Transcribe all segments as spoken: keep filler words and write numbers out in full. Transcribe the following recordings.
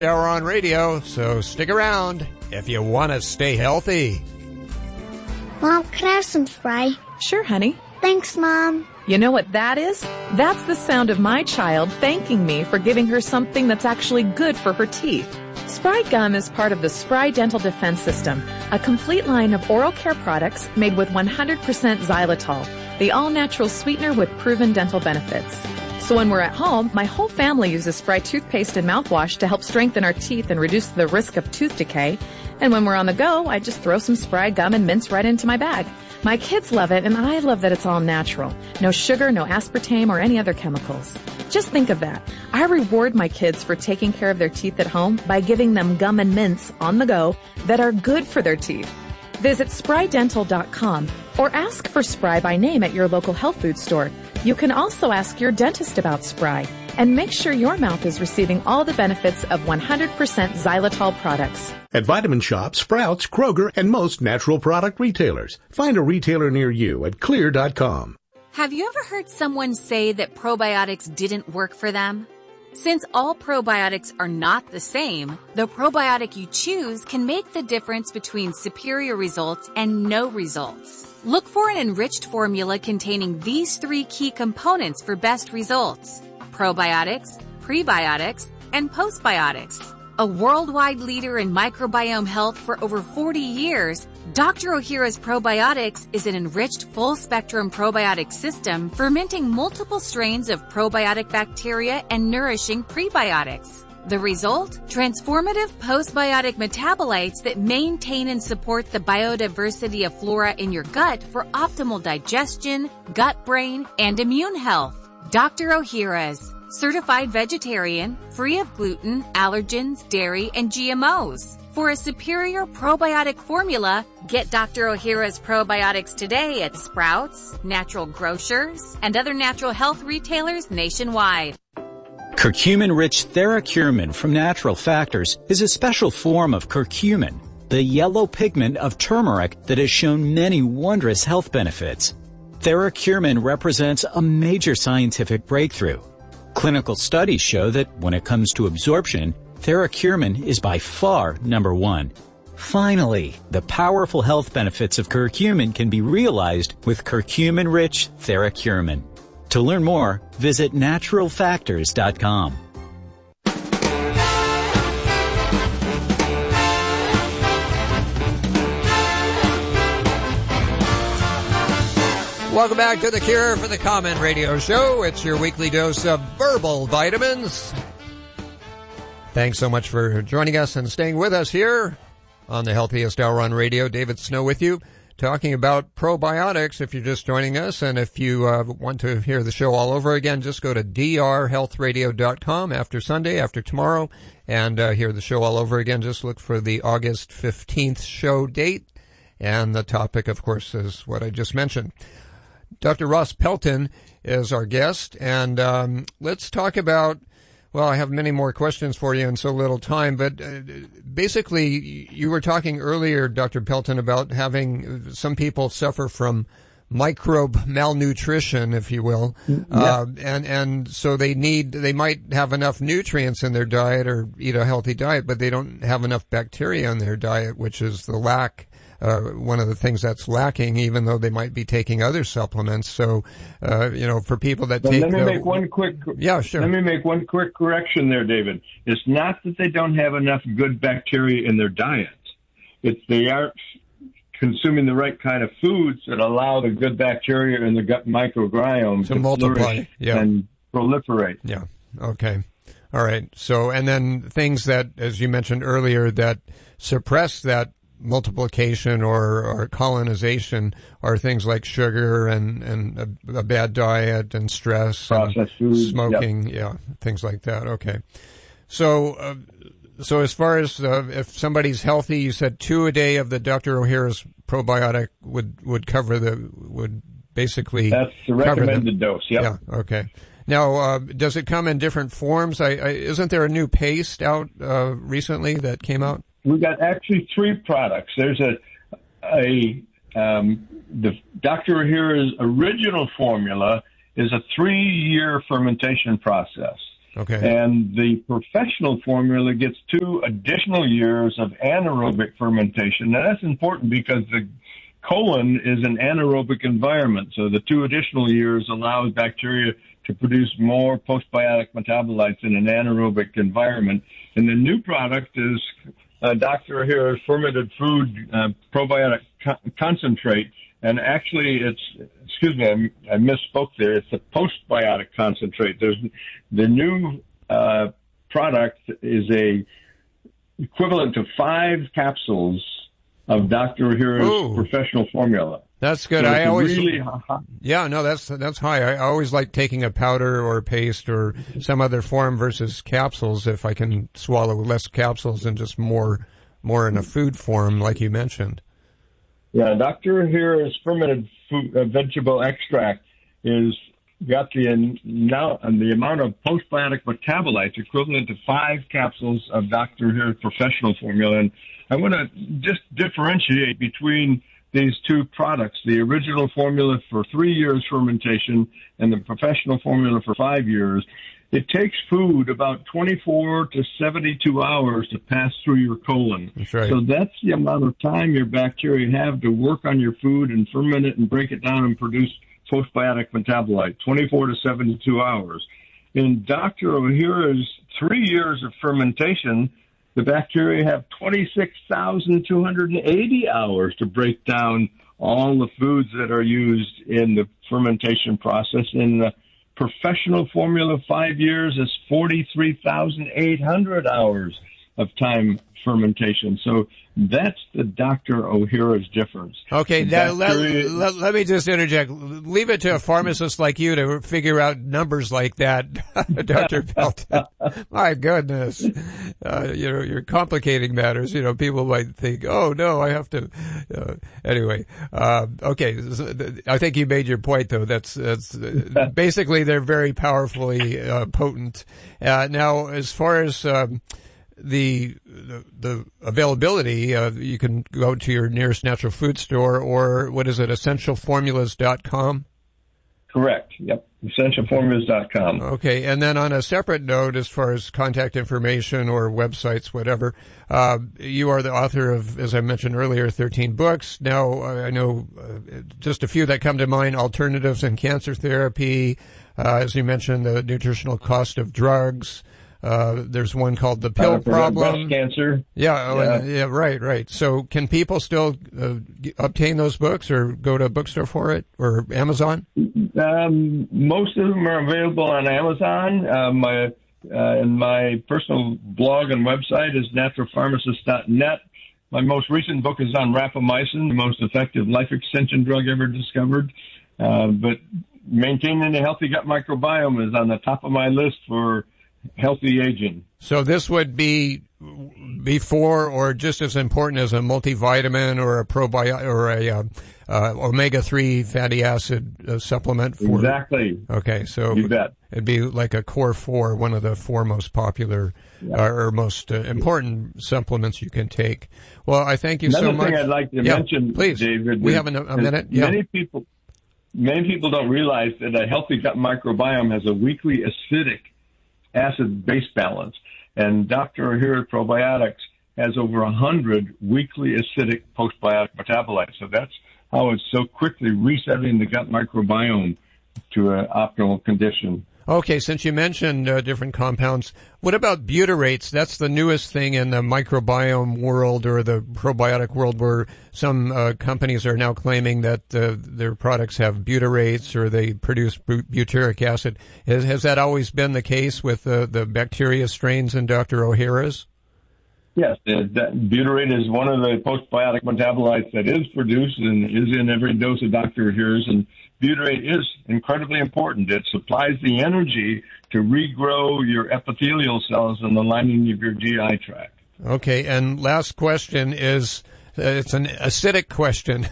Hour on radio, so stick around if you want to stay healthy. Mom, can I have some Spry? Sure, honey. Thanks, Mom. You know what that is? That's the sound of my child thanking me for giving her something that's actually good for her teeth. Spry Gum is part of the Spry Dental Defense System, a complete line of oral care products made with one hundred percent xylitol, the all-natural sweetener with proven dental benefits. So when we're at home, my whole family uses Spry toothpaste and mouthwash to help strengthen our teeth and reduce the risk of tooth decay. And when we're on the go, I just throw some Spry gum and mints right into my bag. My kids love it, and I love that it's all natural. No sugar, no aspartame, or any other chemicals. Just think of that. I reward my kids for taking care of their teeth at home by giving them gum and mints on the go that are good for their teeth. Visit spry dental dot com or ask for Spry by name at your local health food store. You can also ask your dentist about Spry and make sure your mouth is receiving all the benefits of one hundred percent xylitol products. At Vitamin Shoppe, Sprouts, Kroger, and most natural product retailers. Find a retailer near you at clear dot com. Have you ever heard someone say that probiotics didn't work for them? Since all probiotics are not the same, the probiotic you choose can make the difference between superior results and no results. Look for an enriched formula containing these three key components for best results: probiotics, prebiotics, and postbiotics. A worldwide leader in microbiome health for over forty years, Doctor Ohhira's Probiotics is an enriched full-spectrum probiotic system fermenting multiple strains of probiotic bacteria and nourishing prebiotics. The result? Transformative postbiotic metabolites that maintain and support the biodiversity of flora in your gut for optimal digestion, gut-brain, and immune health. Doctor Ohhira's. Certified vegetarian, free of gluten, allergens, dairy, and G M Os. For a superior probiotic formula, get Doctor Ohhira's probiotics today at Sprouts, Natural Grocers, and other natural health retailers nationwide. Curcumin-rich TheraCurmin from Natural Factors is a special form of curcumin, the yellow pigment of turmeric that has shown many wondrous health benefits. TheraCurmin represents a major scientific breakthrough. Clinical studies show that when it comes to absorption, TheraCurmin is by far number one. Finally, the powerful health benefits of curcumin can be realized with curcumin-rich TheraCurmin. To learn more, visit natural factors dot com. Welcome back to The Cure for the Common Radio Show. It's your weekly dose of verbal vitamins. Thanks so much for joining us and staying with us here on the Healthiest Hour on Radio. David Snow with you, talking about probiotics if you're just joining us. And if you uh, want to hear the show all over again, just go to d r health radio dot com after Sunday, after tomorrow, and uh, hear the show all over again. Just look for the August fifteenth show date. And the topic, of course, is what I just mentioned. Doctor Ross Pelton is our guest, and um, let's talk about, well, I have many more questions for you in so little time, but uh, basically you were talking earlier, Doctor Pelton, about having some people suffer from microbe malnutrition, if you will, yeah. uh, and and so they need, they might have enough nutrients in their diet or eat a healthy diet, but they don't have enough bacteria in their diet, which is the lack. Uh, one of the things that's lacking, even though they might be taking other supplements. So, uh, you know, for people that but take... Let me the, make one quick... Yeah, sure. Let me make one quick correction there, David. It's not that they don't have enough good bacteria in their diet. It's they aren't consuming the right kind of foods that allow the good bacteria in the gut microbiome to, to multiply yeah. and proliferate. Yeah, okay. All right. So, and then things that, as you mentioned earlier, that suppress that multiplication or, or colonization are things like sugar and, and a, a bad diet and stress, processed and food, smoking, yep. yeah, things like that. Okay. So, uh, so as far as uh, if somebody's healthy, you said two a day of the Doctor Ohhira's probiotic would, would cover the, would basically That's the recommended dose, yep. Yeah, okay. Now, uh, does it come in different forms? I, I, isn't there a new paste out uh, recently that came out? We've got actually three products. There's a, a um, the Doctor Ohhira's original formula is a three-year fermentation process. Okay. And the professional formula gets two additional years of anaerobic fermentation. Now, that's important because the colon is an anaerobic environment. So the two additional years allows bacteria to produce more postbiotic metabolites in an anaerobic environment. And the new product is uh, Doctor Ohhira's fermented food uh, probiotic co- concentrate. And actually, it's, excuse me, I, I misspoke there. It's a postbiotic concentrate. There's the new uh, product is a equivalent to five capsules of Doctor Ohhira's Ooh. professional formula. That's good. So I always, really, yeah, no, that's that's high. I always like taking a powder or paste or some other form versus capsules if I can swallow less capsules and just more more in a food form, like you mentioned. Yeah, Doctor Ohhira's fermented food, uh, vegetable extract is got the now the amount of postbiotic metabolites equivalent to five capsules of Doctor Ohhira's professional formula. And I want to just differentiate between these two products, the original formula for three years fermentation and the professional formula for five years. It takes food about twenty-four to seventy-two hours to pass through your colon. That's right. So that's the amount of time your bacteria have to work on your food and ferment it and break it down and produce postbiotic metabolite, twenty-four to seventy-two hours. In Doctor Ohhira's three years of fermentation, the bacteria have twenty-six thousand two hundred eighty hours to break down all the foods that are used in the fermentation process. In the professional formula, five years is forty-three thousand eight hundred hours of time fermentation. So that's the Doctor Ohhira's difference. Okay, The now, let, bacteria- let, let me just interject. Leave it to a pharmacist like you to figure out numbers like that, Doctor Pelton. My goodness. Uh, you know, you're complicating matters. You know, people might think, oh, no, I have to. Uh, anyway, uh, okay. I think you made your point, though. That's, that's uh, basically they're very powerfully uh, potent. Uh, now, as far as um, The, the the availability, uh, you can go to your nearest natural food store, or what is it, essential formulas dot com? Correct. Yep. essential formulas dot com. Okay, and then on a separate note, as far as contact information or websites, whatever, uh, you are the author of, as I mentioned earlier, thirteen books. Now, I know uh, just a few that come to mind: Alternatives in Cancer Therapy, uh, as you mentioned, the nutritional cost of drugs. Uh, there's one called The Pill Uh, for Problem. breast cancer. Yeah, oh, Yeah. and- yeah, right, right. So can people still uh, g- obtain those books or go to a bookstore for it or Amazon? Um, most of them are available on Amazon. Uh, my uh, and my personal blog and website is natural pharmacist dot net. My most recent book is on rapamycin, the most effective life extension drug ever discovered. Uh, but maintaining a healthy gut microbiome is on the top of my list for healthy aging. So this would be before or just as important as a multivitamin or a probiotic or a uh, uh, omega three fatty acid uh, supplement. For, Exactly. Okay, so You bet. it'd be like a core four, one of the four most popular Yeah. uh, or most uh, important supplements you can take. Well, I thank you Another so much. thing I'd like to Yeah, mention, please. David, We is- have a, a is minute. Yeah. Many people, many people don't realize that a healthy gut microbiome has a weekly acidic acid-base balance, and Doctor Ohhira Probiotics has over a hundred weekly acidic postbiotic metabolites. So that's how it's so quickly resetting the gut microbiome to an optimal condition. Okay, since you mentioned uh, different compounds, what about butyrates? That's the newest thing in the microbiome world or the probiotic world, where some uh, companies are now claiming that uh, their products have butyrates or they produce bu- butyric acid. Has, has that always been the case with uh, the bacteria strains in Doctor Ohhira's? Yes, uh, that butyrate is one of the postbiotic metabolites that is produced and is in every dose of Doctor Ohhira's, and butyrate is incredibly important. It supplies the energy to regrow your epithelial cells in the lining of your G I tract. Okay, and last question is, uh, it's an acidic question.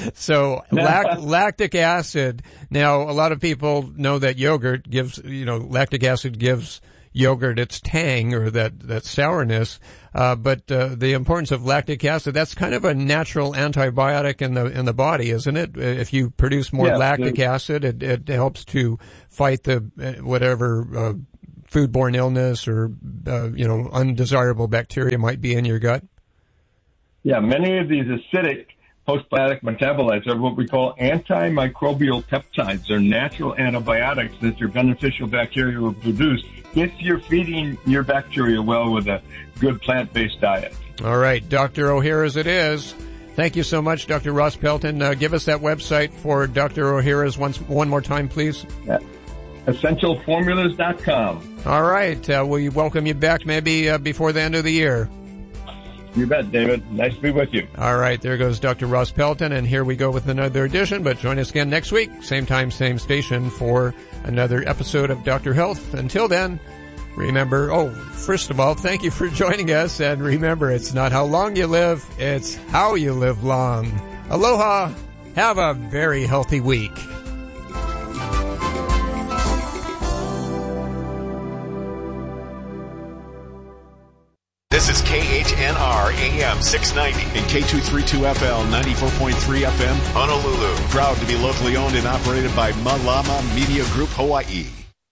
So lac- lactic acid. Now, a lot of people know that yogurt gives, you know, lactic acid gives yogurt its tang or that, that sourness. Uh, but, uh, the importance of lactic acid, that's kind of a natural antibiotic in the, in the body, isn't it? If you produce more Yeah, lactic the- acid, it, it helps to fight the, uh, whatever, uh, foodborne illness or, uh, you know, undesirable bacteria might be in your gut? Yeah, many of these acidic postbiotic metabolites are what we call antimicrobial peptides. They're natural antibiotics that your beneficial bacteria will produce if you're feeding your bacteria well with a good plant-based diet. All right, Doctor O'Hara's it is. Thank you so much, Doctor Ross Pelton. Uh, give us that website for Doctor O'Hara's once, one more time, please. Yeah. essential formulas dot com. All right, uh, we welcome you back maybe uh, before the end of the year. You bet, David. Nice to be with you. All right, there goes Doctor Ross Pelton, and here we go with another edition, but join us again next week, same time, same station, for another episode of Doctor Health. Until then, remember, oh, first of all, thank you for joining us, and remember, it's not how long you live, it's how you live long. Aloha, have a very healthy week. This is K H N R A M six ninety and K two thirty-two F L ninety-four point three F M, Honolulu. Proud to be locally owned and operated by Malama Media Group Hawaii.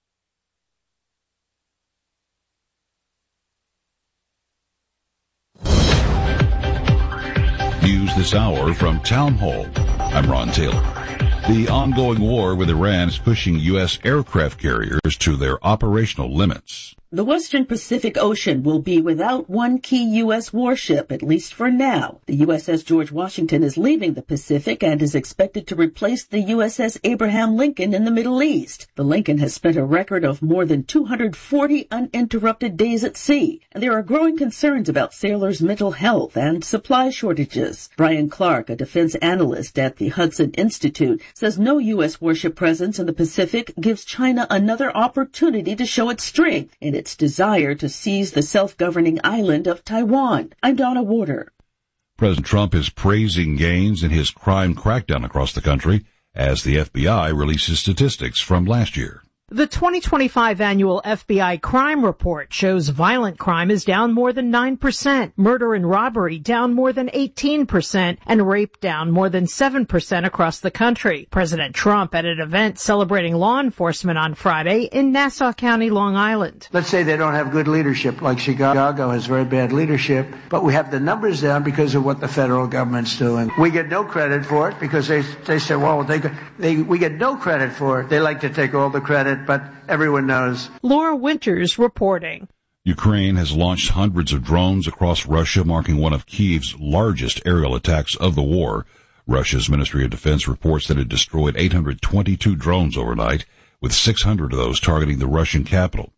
News this hour from Town Hall. I'm Ron Taylor. The ongoing war with Iran is pushing U S aircraft carriers to their operational limits. The Western Pacific Ocean will be without one key U S warship, at least for now. The U S S George Washington is leaving the Pacific and is expected to replace the U S S Abraham Lincoln in the Middle East. The Lincoln has spent a record of more than two hundred forty uninterrupted days at sea, and there are growing concerns about sailors' mental health and supply shortages. Brian Clark, a defense analyst at the Hudson Institute, says no U S warship presence in the Pacific gives China another opportunity to show its strength in its desire to seize the self-governing island of Taiwan. I'm Donna Warder. President Trump is praising gains in his crime crackdown across the country as the F B I releases statistics from last year. The twenty twenty-five annual F B I crime report shows violent crime is down more than nine percent, murder and robbery down more than eighteen percent, and rape down more than seven percent across the country. President Trump at an event celebrating law enforcement on Friday in Nassau County, Long Island. Let's say they don't have good leadership, like Chicago has very bad leadership, but we have the numbers down because of what the federal government's doing. We get no credit for it because they they say, well, they, they we get no credit for it. They like to take all the credit, but everyone knows. Laura Winters reporting. Ukraine has launched hundreds of drones across Russia, marking one of Kyiv's largest aerial attacks of the war. Russia's Ministry of Defense reports that it destroyed eight hundred twenty-two drones overnight, with six hundred of those targeting the Russian capital.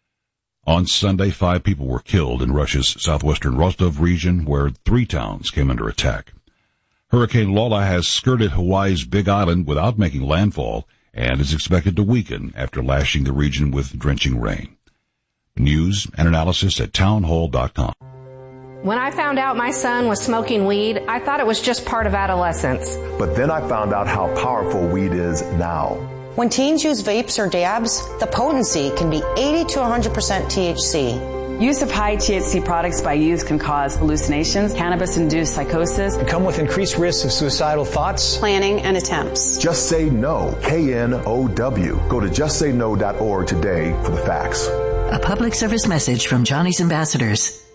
On Sunday, five people were killed in Russia's southwestern Rostov region, where three towns came under attack. Hurricane Lola has skirted Hawaii's Big Island without making landfall, and is expected to weaken after lashing the region with drenching rain. News and analysis at townhall dot com. When I found out my son was smoking weed, I thought it was just part of adolescence. But then I found out how powerful weed is now. When teens use vapes or dabs, the potency can be eighty to one hundred percent T H C. Use of high T H C products by youth can cause hallucinations, cannabis-induced psychosis, and come with increased risks of suicidal thoughts, planning, and attempts. Just Say No, K N O W. Go to just say no dot org today for the facts. A public service message from Johnny's Ambassadors.